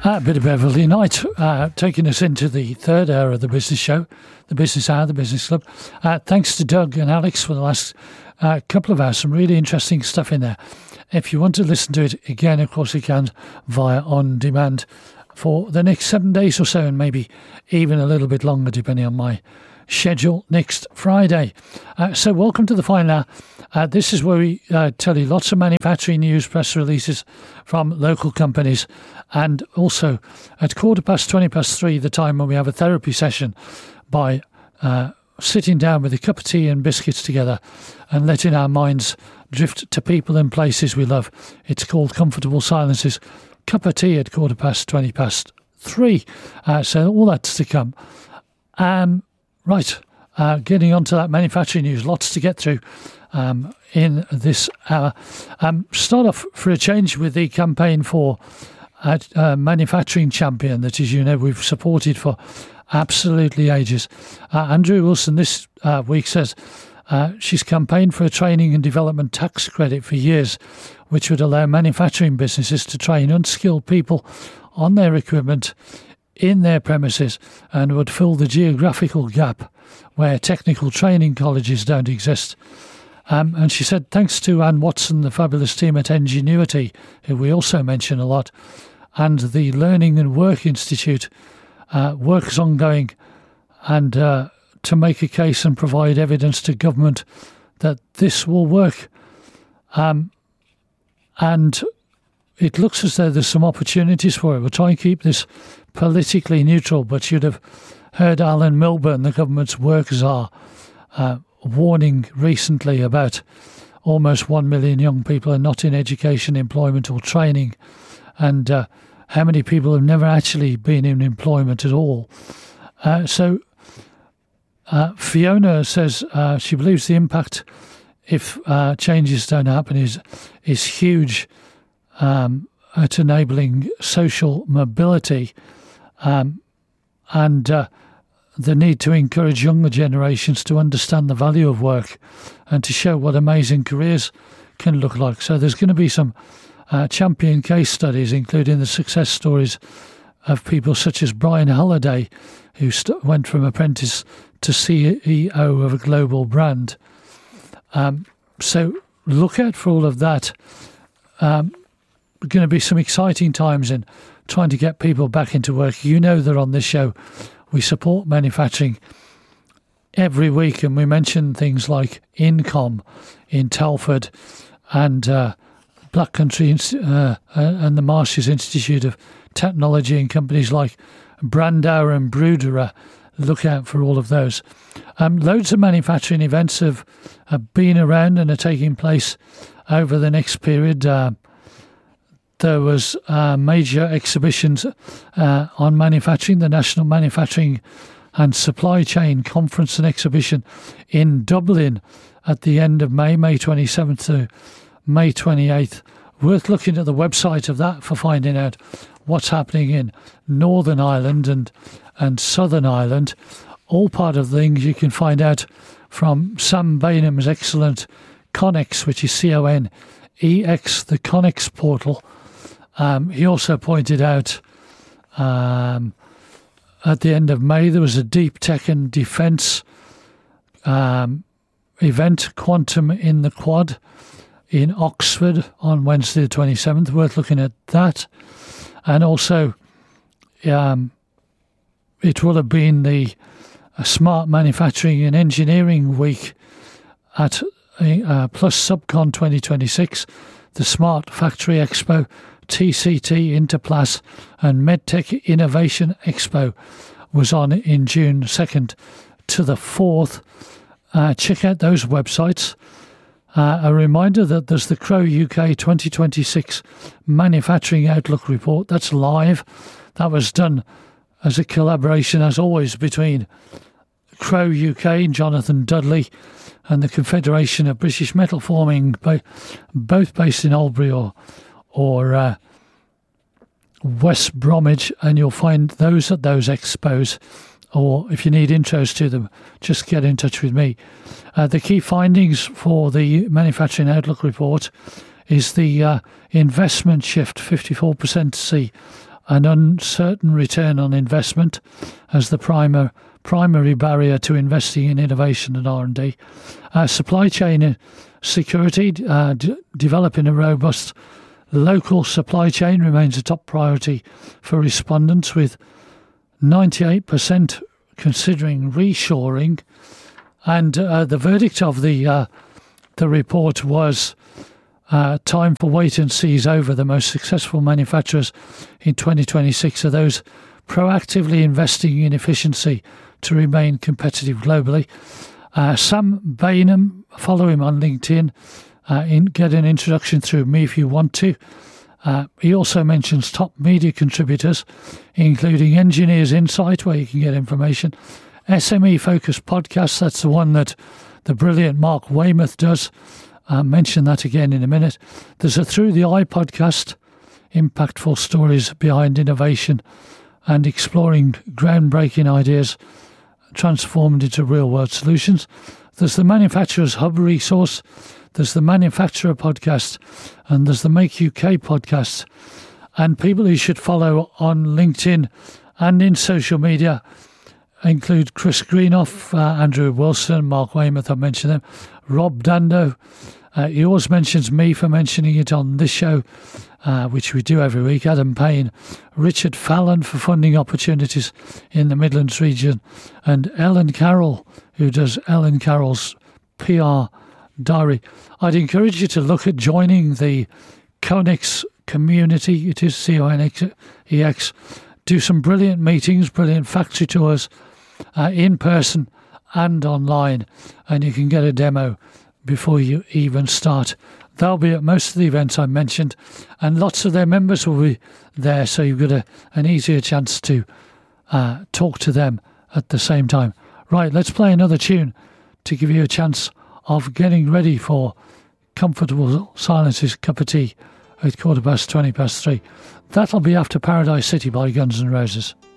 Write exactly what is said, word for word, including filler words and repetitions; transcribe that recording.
A bit of Beverly Knight, uh, taking us into the third hour of the business show, the business hour, the business club. Uh, thanks to Doug and Alex for the last uh, couple of hours. Some really interesting stuff in there. If you want to listen to it again, of course you can via on demand for the next seven days or so, and maybe even a little bit longer depending on my schedule next Friday. Uh, so welcome to the final hour. Uh, this is where we uh, tell you lots of manufacturing news, press releases from local companies, and also at quarter past twenty past three, the time when we have a therapy session by uh, sitting down with a cup of tea and biscuits together and letting our minds drift to people and places we love. It's called Comfortable Silences. Cup of tea at quarter past twenty past three. Uh, so all that's to come. Um, right, uh, getting on to that manufacturing news. Lots to get through um, in this hour. Um, start off for a change with the campaign for a uh, manufacturing champion that, as you know, we've supported for absolutely ages. Uh, Andrew Wilson this uh, week says uh, she's campaigned for a training and development tax credit for years, which would allow manufacturing businesses to train unskilled people on their equipment in their premises and would fill the geographical gap where technical training colleges don't exist. Um, and she said, thanks to Anne Watson, the fabulous team at Ingenuity, who we also mention a lot, and the Learning and Work Institute, uh, work is ongoing, and uh, to make a case and provide evidence to government that this will work. Um, and it looks as though there's some opportunities for it. We'll try and keep this politically neutral, but you'd have heard Alan Milburn, the government's work czar, uh, warning recently about almost one million young people are not in education, employment or training, and uh, how many people have never actually been in employment at all. Uh, so uh, Fiona says uh, she believes the impact if uh, changes don't happen is is huge um, at enabling social mobility um, and uh, the need to encourage younger generations to understand the value of work and to show what amazing careers can look like. So there's going to be some uh, champion case studies, including the success stories of people such as Brian Halliday, who st- went from apprentice to C E O of a global brand. Um, so look out for all of that. Um, going to be some exciting times in trying to get people back into work. You know that on this show we support manufacturing every week, and we mention things like Incom in Telford and uh, Black Country uh, and the Marshes Institute of Technology, and companies like Brandauer and Bruderer. Look out for all of those. Um, loads of manufacturing events have, have been around and are taking place over the next period. Uh, there was uh, major exhibitions uh, on manufacturing, the National Manufacturing and Supply Chain Conference and Exhibition in Dublin at the end of May, May twenty-seventh to May twenty-eighth. Worth looking at the website of that for finding out what's happening in Northern Ireland and, and Southern Ireland. All part of things you can find out from Sam Bainham's excellent Connex, which is C O N E X, the Connex portal. Um, he also pointed out um, at the end of May there was a deep tech and defence um, event, Quantum in the Quad, in Oxford on Wednesday the twenty-seventh. Worth looking at that. And also um, it will have been the uh, Smart Manufacturing and Engineering Week at uh, Plus Subcon twenty twenty-six, the Smart Factory Expo, T C T, Interplas and MedTech Innovation Expo was on in June second to the fourth. Uh, check out those websites. Uh, a reminder that there's the Crow U K twenty twenty-six Manufacturing Outlook Report. That's live. That was done as a collaboration, as always, between Crow U K, Jonathan Dudley, and the Confederation of British Metal Forming, both based in Albury or, or uh, West Bromwich, and you'll find those at those expos. Or if you need intros to them, just get in touch with me. Uh, the key findings for the Manufacturing Outlook Report is the uh, investment shift, fifty-four percent to see an uncertain return on investment as the primer, primary barrier to investing in innovation and R and D. Uh, supply chain security, uh, d- developing a robust local supply chain remains a top priority for respondents, with ninety-eight percent considering reshoring. And uh, the verdict of the uh, the report was uh, time for wait and sees over. The most successful manufacturers in twenty twenty-six are those proactively investing in efficiency to remain competitive globally. Uh, Sam Bainham, follow him on LinkedIn, uh, in, get an introduction through me if you want to. Uh, he also mentions top media contributors, including Engineers Insight, where you can get information, S M E-focused podcasts, that's the one that the brilliant Mark Weymouth does. I'll mention that again in a minute. There's a Through the Eye podcast, impactful stories behind innovation and exploring groundbreaking ideas transformed into real-world solutions. There's the Manufacturers Hub resource, there's the Manufacturer podcast, and there's the Make U K podcast. And people who should follow on LinkedIn and in social media include Chris Greenoff, uh, Andrew Wilson, Mark Weymouth, I've mentioned them, Rob Dando. Uh, he always mentions me for mentioning it on this show, uh, which we do every week. Adam Payne, Richard Fallon for funding opportunities in the Midlands region, and Ellen Carroll, who does Ellen Carroll's P R diary. I'd encourage you to look at joining the Conex community. It is C O N X E X. Do some brilliant meetings, brilliant factory tours, uh, in person and online, and you can get a demo before you even start. They'll be at most of the events I mentioned, and lots of their members will be there, so you've got a, an easier chance to uh, talk to them at the same time. Right, let's play another tune to give you a chance of getting ready for Comfortable Silence's Cup of Tea at quarter past twenty past three. That'll be after Paradise City by Guns N' Roses.